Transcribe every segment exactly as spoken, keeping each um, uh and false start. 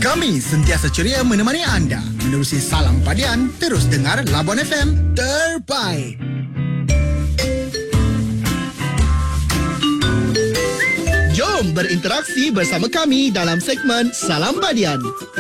Kami sentiasa ceria menemani anda menerusi Salam Padian. Terus dengar Labuan F M terbaik. Jom berinteraksi bersama kami dalam segmen Salam Padian.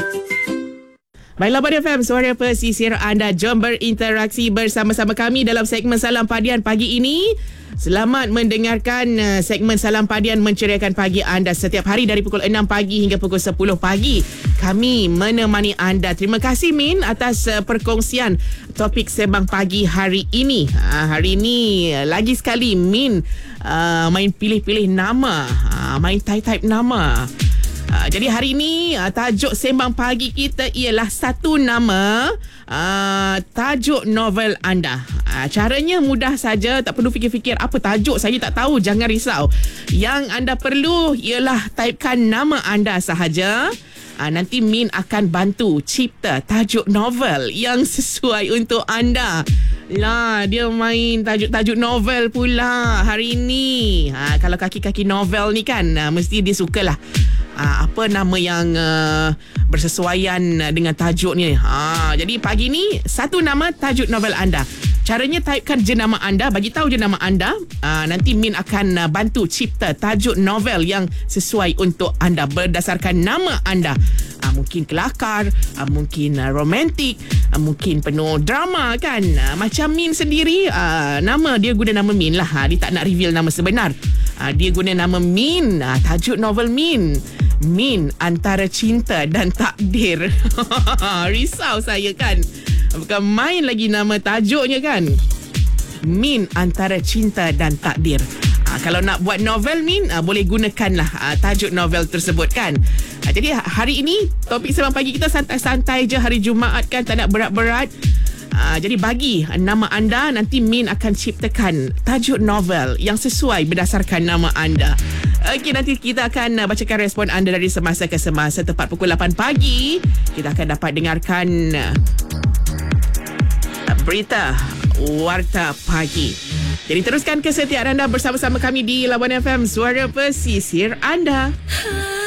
Baiklah, Labuan F M, suara pesisir anda. Jom berinteraksi bersama-sama kami dalam segmen Salam Padian pagi ini. Selamat mendengarkan uh, segmen Salam Padian menceriakan pagi anda setiap hari dari pukul enam pagi hingga pukul sepuluh pagi. Kami menemani anda. Terima kasih Min atas uh, perkongsian topik sembang pagi hari ini. Uh, hari ini uh, lagi sekali Min uh, main pilih-pilih nama, uh, main type-type nama. Uh, jadi hari ini uh, tajuk sembang pagi kita ialah satu nama uh, tajuk novel anda. Uh, caranya mudah saja, tak perlu fikir-fikir apa tajuk saya tak tahu, jangan risau. Yang anda perlu ialah typekan nama anda sahaja. Uh, nanti Min akan bantu cipta tajuk novel yang sesuai untuk anda. Lah, dia main tajuk-tajuk novel pula hari ini. Ha, kalau kaki-kaki novel ni kan, uh, mesti dia sukalah. Uh, apa nama yang uh, bersesuaian dengan tajuk ni. Ha, jadi pagi ni, satu nama tajuk novel anda. Caranya typekan jenama anda, bagi tahu jenama anda. Uh, nanti Min akan uh, bantu cipta tajuk novel yang sesuai untuk anda berdasarkan nama anda. Uh, mungkin kelakar, uh, mungkin uh, romantik, uh, mungkin penuh drama kan. Uh, macam Min sendiri, uh, nama dia guna nama Min lah. Uh, dia tak nak reveal nama sebenar. Uh, dia guna nama Min. Uh, tajuk novel Min. Min antara cinta dan takdir. Risau saya kan. Bukan main lagi nama tajuknya kan. Min antara cinta dan takdir. Ha, kalau nak buat novel Min, ha, boleh gunakanlah ha, tajuk novel tersebut kan. Ha, jadi hari ini topik sembang pagi kita santai-santai je, hari Jumaat kan, tak nak berat-berat. Ha, jadi bagi nama anda, nanti Min akan ciptakan tajuk novel yang sesuai berdasarkan nama anda. Okey, nanti kita akan bacakan respon anda dari semasa ke semasa. Tepat pukul lapan pagi kita akan dapat dengarkan berita Warta Pagi. Jadi teruskan kesetiaan anda bersama-sama kami di Labuan F M, suara pesisir anda.